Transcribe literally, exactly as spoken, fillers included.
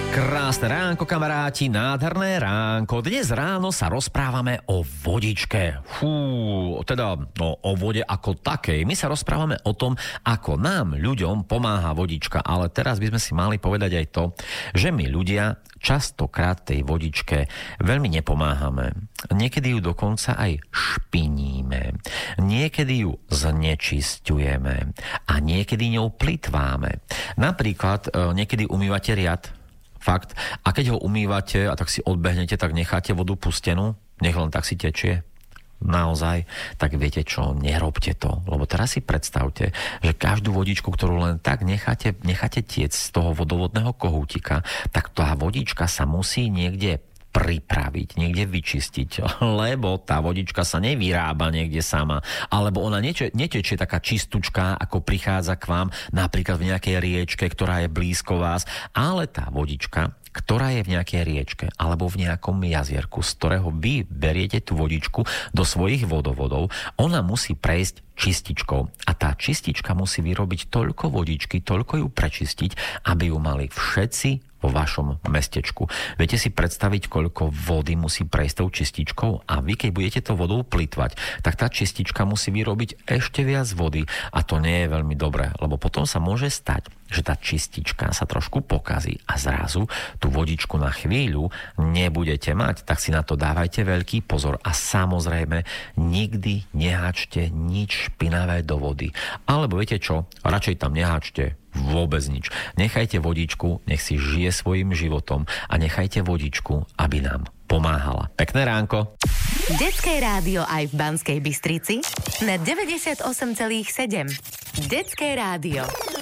Krásne ránko, kamaráti, nádherné ránko. Dnes ráno sa rozprávame o vodičke. Fú, teda no, o vode ako takej. My sa rozprávame o tom, ako nám, ľuďom, pomáha vodička. Ale teraz by sme si mali povedať aj to, že my ľudia častokrát tej vodičke veľmi nepomáhame. Niekedy ju dokonca aj špiníme. Niekedy ju znečisťujeme. A niekedy ňou plitváme. Napríklad niekedy umývate riad. Fakt. A keď ho umývate a tak si odbehnete, tak necháte vodu pustenú, nech len tak si tečie. Naozaj, tak viete čo, nerobte to. Lebo teraz si predstavte, že každú vodičku, ktorú len tak necháte, necháte tiec z toho vodovodného kohútika, tak tá vodička sa musí niekde pripraviť, niekde vyčistiť, lebo tá vodička sa nevyrába niekde sama, alebo ona neče, netečie taká čistúčka, ako prichádza k vám napríklad v nejakej riečke, ktorá je blízko vás, ale tá vodička, ktorá je v nejakej riečke alebo v nejakom jazierku, z ktorého vy beriete tú vodičku do svojich vodovodov, ona musí prejsť čističkou. A tá čistička musí vyrobiť toľko vodičky, toľko ju prečistiť, aby ju mali všetci vo vašom mestečku. Viete si predstaviť, koľko vody musí prejsť tou čističkou? A vy, keď budete to vodou plytvať, tak tá čistička musí vyrobiť ešte viac vody. A to nie je veľmi dobré, lebo potom sa môže stať, že tá čistička sa trošku pokazí a zrazu tú vodičku na chvíľu nebudete mať. Tak si na to dávajte veľký pozor. A samozrejme, nikdy neháčte nič špinavé do vody. Alebo viete čo? Radšej tam neháčte vôbec nič. Nechajte vodičku, nech si žije svojim životom a nechajte vodičku, aby nám pomáhala. Pekné ránko. Detské rádio aj v Banskej Bystrici na deväťdesiatosem celá sedem. Detské rádio.